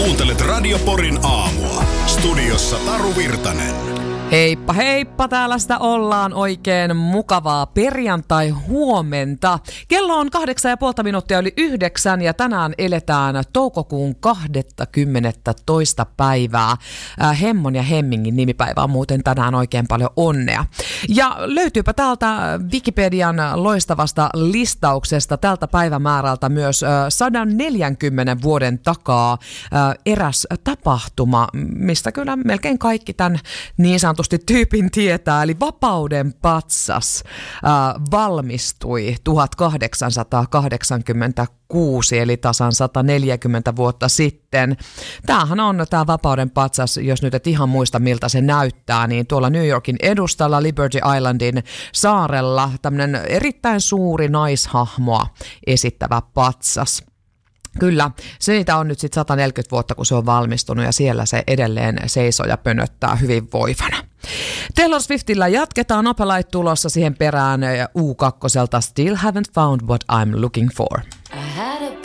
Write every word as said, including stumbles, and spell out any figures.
Kuuntelet Radio Porin aamua. Studiossa Taru Virtanen. Heippa heippa, täällä sitä ollaan. Oikein mukavaa perjantai-huomenta. Kello on kahdeksan ja puolta minuuttia yli yhdeksän ja tänään eletään toukokuun kahdeskymmenes toista päivää. Äh, Hemmon ja Hemmingin nimipäivä on muuten tänään oikein paljon onnea. Ja löytyypä täältä Wikipedian loistavasta listauksesta tältä päivämäärältä myös äh, sata neljäkymmentä vuoden takaa äh, eräs tapahtuma, mistä kyllä melkein kaikki tämän niin sanotusti tyypin tietää, eli Vapauden patsas äh, valmistui tuhatkahdeksansataakahdeksankymmentäkuusi, eli tasan sata neljäkymmentä vuotta sitten. Tämähän on tämä Vapauden patsas, jos nyt et ihan muista miltä se näyttää, niin tuolla New Yorkin edustalla Liberty Islandin saarella tämmöinen erittäin suuri naishahmoa esittävä patsas. Kyllä, siitä on nyt sitten sata neljäkymmentä vuotta, kun se on valmistunut ja siellä se edelleen seisoo ja pönöttää hyvin voivana. Taylor Swiftillä jatketaan, Opelite tulossa siihen perään U kaksi Still Haven't Found What I'm Looking For.